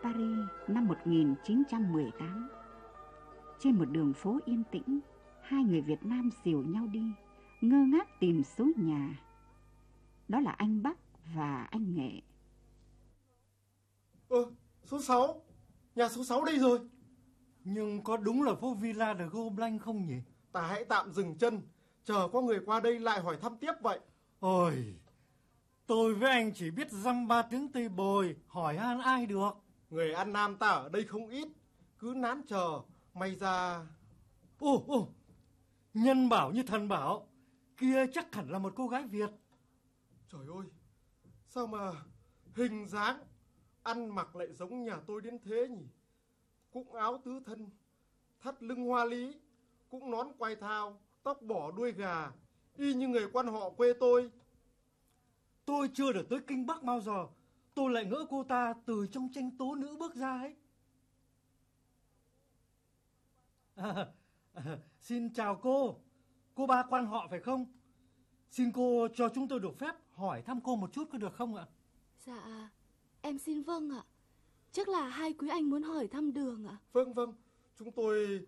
Paris năm 1918. Trên một đường phố yên tĩnh, hai người Việt Nam dìu nhau đi, ngơ ngác tìm số nhà. Đó là anh Bắc và anh Nghệ. Số 6, nhà số 6 đây rồi. Nhưng có đúng là phố Villa de Gobelin không nhỉ? Ta hãy tạm dừng chân, chờ có người qua đây lại hỏi thăm tiếp vậy. Ôi, tôi với anh chỉ biết dăm ba tiếng Tây Bồi, hỏi han ai được. Người An Nam ta ở đây không ít, cứ nán chờ, may ra... Nhân bảo như thần bảo, kia chắc hẳn là một cô gái Việt. Trời ơi, sao mà hình dáng, ăn mặc lại giống nhà tôi đến thế nhỉ? Cũng áo tứ thân, thắt lưng hoa lý, cũng nón quai thao, tóc bỏ đuôi gà, y như người quan họ quê tôi. Tôi chưa được tới Kinh Bắc bao giờ, tôi lại ngỡ cô ta từ trong tranh tố nữ bước ra ấy. Xin chào cô ba quan họ phải không? Xin cô cho chúng tôi được phép hỏi thăm cô một chút có được không ạ? Dạ, em xin vâng ạ. Chắc là hai quý anh muốn hỏi thăm đường ạ? Vâng, chúng tôi